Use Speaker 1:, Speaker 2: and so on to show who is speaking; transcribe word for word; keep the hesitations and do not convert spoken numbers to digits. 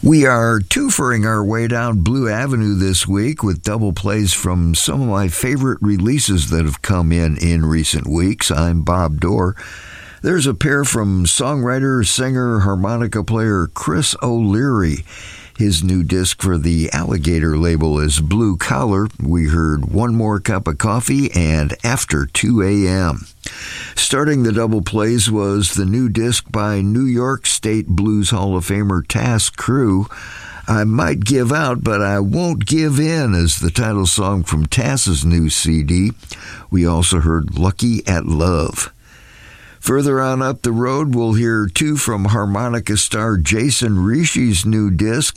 Speaker 1: We are twoferring our way down Blue Avenue this week with double plays from some of my favorite releases that have come in in recent weeks. I'm Bob Dorr. There's a pair from songwriter, singer, harmonica player Chris O'Leary. His new disc for the Alligator label is Blue Collar. We heard One More Cup of Coffee and After two a.m. Starting the double plays was the new disc by New York State Blues Hall of Famer Task Crew. I Might Give Out, But I Won't Give In is the title song from Tass's new C D. We also heard Lucky at Love. Further on up the road, we'll hear two from harmonica star Jason Rishi's new disc,